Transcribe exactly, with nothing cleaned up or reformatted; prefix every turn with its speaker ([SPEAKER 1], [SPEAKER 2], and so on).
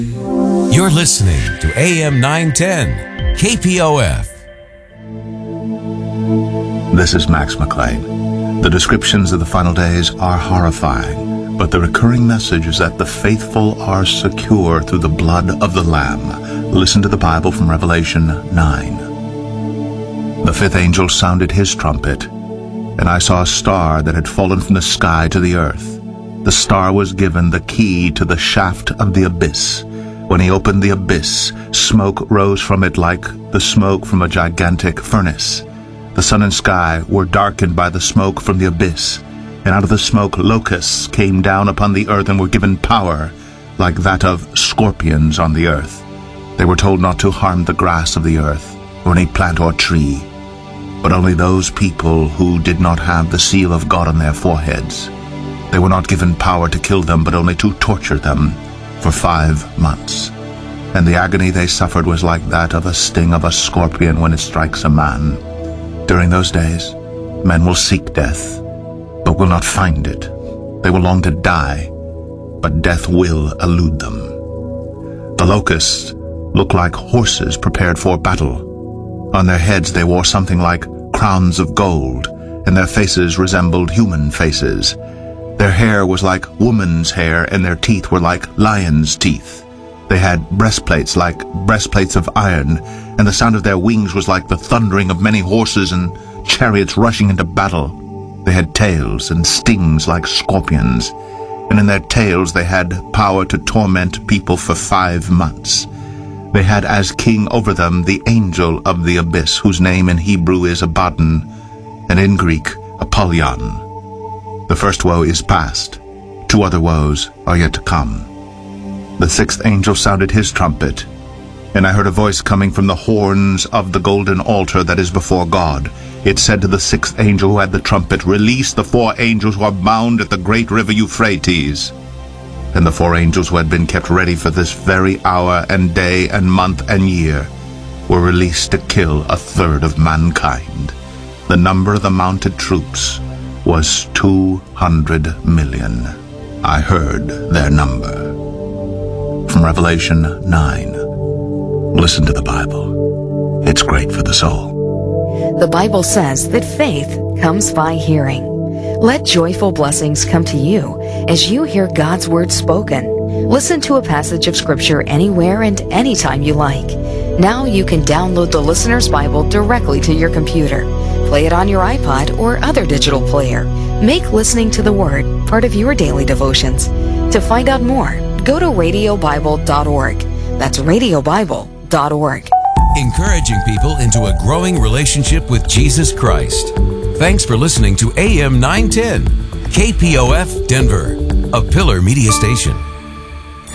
[SPEAKER 1] You're listening to A M nine ten, K P O F.
[SPEAKER 2] This is Max McLean. The descriptions of the final days are horrifying, but the recurring message is that the faithful are secure through the blood of the Lamb. Listen to the Bible from Revelation nine. The fifth angel sounded his trumpet, and I saw a star that had fallen from the sky to the earth. The star was given the key to the shaft of the abyss. When he opened the abyss, smoke rose from it like the smoke from a gigantic furnace. The sun and sky were darkened by the smoke from the abyss, and out of the smoke locusts came down upon the earth and were given power like that of scorpions on the earth. They were told not to harm the grass of the earth, or any plant or tree, but only those people who did not have the seal of God on their foreheads. They were not given power to kill them, but only to torture them for five months. And the agony they suffered was like that of a sting of a scorpion when it strikes a man. During those days, men will seek death, but will not find it. They will long to die, but death will elude them. The locusts looked like horses prepared for battle. On their heads they wore something like crowns of gold, and their faces resembled human faces. Their hair was like woman's hair, and their teeth were like lion's teeth. They had breastplates like breastplates of iron, and the sound of their wings was like the thundering of many horses and chariots rushing into battle. They had tails and stings like scorpions, and in their tails they had power to torment people for five months. They had as king over them the angel of the abyss, whose name in Hebrew is Abaddon, and in Greek Apollyon. The first woe is past. Two other woes are yet to come. The sixth angel sounded his trumpet, and I heard a voice coming from the horns of the golden altar that is before God. It said to the sixth angel who had the trumpet, "Release the four angels who are bound at the great river Euphrates." And the four angels who had been kept ready for this very hour and day and month and year were released to kill a third of mankind. The number of the mounted troops was two hundred million. I heard their number. From Revelation nine. Listen to the Bible. It's great for the soul.
[SPEAKER 3] The Bible says that faith comes by hearing. Let joyful blessings come to you as you hear God's word spoken. Listen to a passage of Scripture anywhere and anytime you like. Now you can download the Listener's Bible directly to your computer. Play it on your iPod or other digital player. Make listening to the Word part of your daily devotions. To find out more, go to radio bible dot org. That's radio bible dot org.
[SPEAKER 1] Encouraging people into a growing relationship with Jesus Christ. Thanks for listening to A M nine ten, K P O F Denver, a Pillar Media Station.